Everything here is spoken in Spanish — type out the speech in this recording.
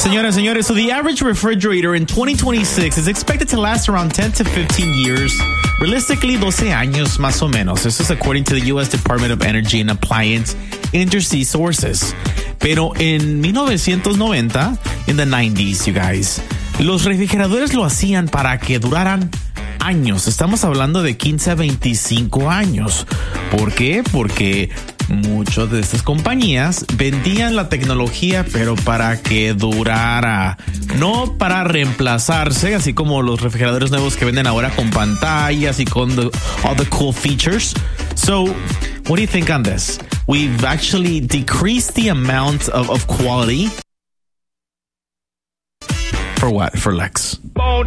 Señoras, señores, so the average refrigerator in 2026 is expected to last around 10 to 15 years. Realistically, 12 años más o menos. This is according to the U.S. Department of Energy and Appliance Industry sources. Pero en 1990, in the 90s, you guys, los refrigeradores lo hacían para que duraran años. Estamos hablando de 15 a 25 años. ¿Por qué? Porque muchas de estas compañías vendían la tecnología, pero para que durara, no para reemplazarse, así como los refrigeradores nuevos que venden ahora con pantallas y con all the cool features. So, what do you think on this? We've actually decreased the amount of quality. For what? For Lex.